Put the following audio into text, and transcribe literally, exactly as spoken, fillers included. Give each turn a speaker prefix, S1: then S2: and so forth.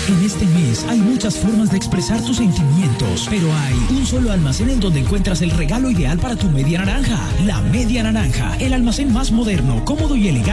S1: En este mes hay muchas formas de expresar tus sentimientos, pero hay un solo almacén en donde encuentras el regalo ideal para tu media naranja. La Media Naranja, el almacén más moderno, cómodo y elegante